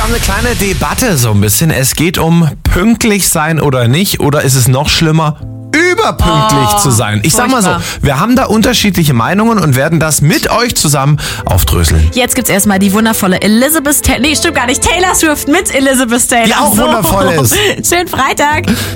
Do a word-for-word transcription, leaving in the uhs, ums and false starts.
wir haben eine kleine Debatte so ein bisschen. Es geht um pünktlich sein oder nicht. Oder ist es noch schlimmer, überpünktlich Oh, zu sein? Ich sag mal so, furchtbar. wir haben da unterschiedliche Meinungen und werden das mit euch zusammen aufdröseln. Jetzt gibt's erstmal die wundervolle Elizabeth Taylor. Nee, stimmt gar nicht. Taylor Swift mit Elizabeth Taylor. Die auch wundervoll ist. Schönen Freitag.